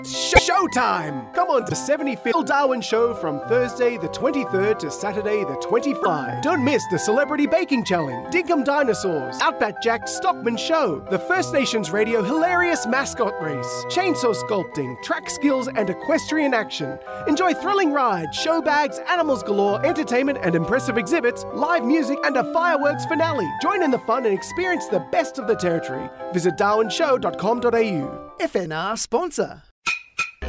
Showtime! Come on to 75th Darwin Show from Thursday the 23rd to Saturday the 25th. Don't miss the Celebrity Baking Challenge, Dinkum Dinosaurs, Outback Jack's Stockman Show, the First Nations Radio Hilarious Mascot Race, Chainsaw Sculpting, Track Skills and Equestrian Action. Enjoy thrilling rides, show bags, animals galore, entertainment and impressive exhibits, live music and a fireworks finale. Join in the fun and experience the best of the territory. Visit darwinshow.com.au. FNR sponsor.